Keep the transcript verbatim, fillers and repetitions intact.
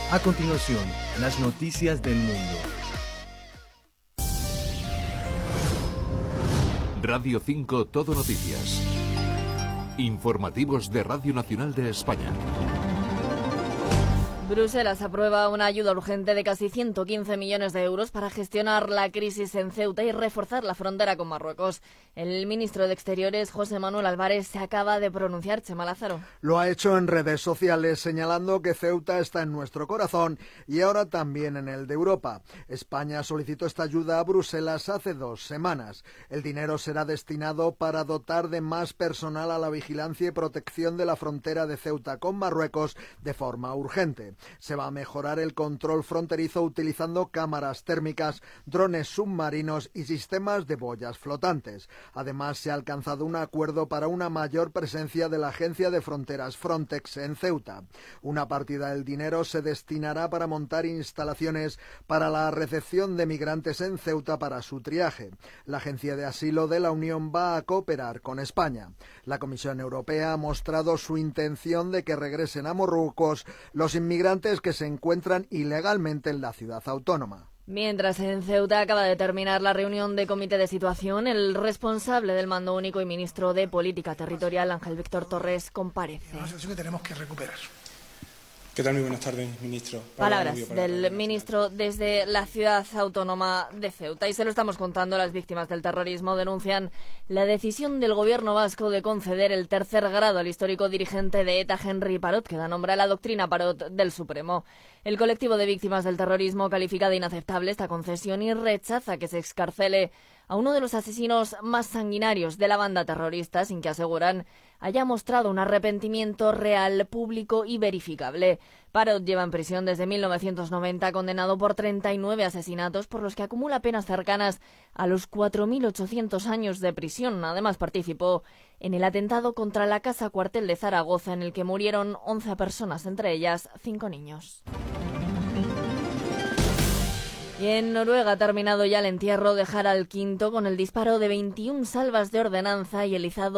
A continuación, las noticias del mundo. Radio cinco Todo Noticias. Informativos de Radio Nacional de España. Bruselas aprueba una ayuda urgente de casi ciento quince millones de euros para gestionar la crisis en Ceuta y reforzar la frontera con Marruecos. El ministro de Exteriores, José Manuel Álvarez, se acaba de pronunciar. Chema Lázaro. Lo ha hecho en redes sociales, señalando que Ceuta está en nuestro corazón y ahora también en el de Europa. España solicitó esta ayuda a Bruselas hace dos semanas. El dinero será destinado para dotar de más personal a la vigilancia y protección de la frontera de Ceuta con Marruecos de forma urgente. Se va a mejorar el control fronterizo utilizando cámaras térmicas, drones submarinos y sistemas de boyas flotantes. Además, se ha alcanzado un acuerdo para una mayor presencia de la Agencia de Fronteras Frontex en Ceuta. Una partida del dinero se destinará para montar instalaciones para la recepción de migrantes en Ceuta para su triaje. La Agencia de Asilo de la Unión va a cooperar con España. La Comisión Europea ha mostrado su intención de que regresen a Marruecos los inmigrantes que se encuentran ilegalmente en la ciudad autónoma. Mientras en Ceuta acaba de terminar la reunión de comité de situación, el responsable del Mando Único y ministro de Política Territorial, Ángel Víctor Torres, comparece. Una situación que tenemos que recuperar. ¿Qué tal? Muy buenas tardes, ministro. Palabras del ministro desde la ciudad autónoma de Ceuta. Y se lo estamos contando, las víctimas del terrorismo denuncian la decisión del gobierno vasco de conceder el tercer grado al histórico dirigente de ETA, Henry Parot, que da nombre a la doctrina Parot del Supremo. El colectivo de víctimas del terrorismo califica de inaceptable esta concesión y rechaza que se excarcele a uno de los asesinos más sanguinarios de la banda terrorista, sin que, aseguran, haya mostrado un arrepentimiento real, público y verificable. Parot lleva en prisión desde mil novecientos noventa, condenado por treinta y nueve asesinatos, por los que acumula penas cercanas a los cuatro mil ochocientos años de prisión. Además, participó en el atentado contra la Casa Cuartel de Zaragoza, en el que murieron once personas, entre ellas cinco niños. Y en Noruega ha terminado ya el entierro de Harald quinto con el disparo de veintiún salvas de ordenanza y el izado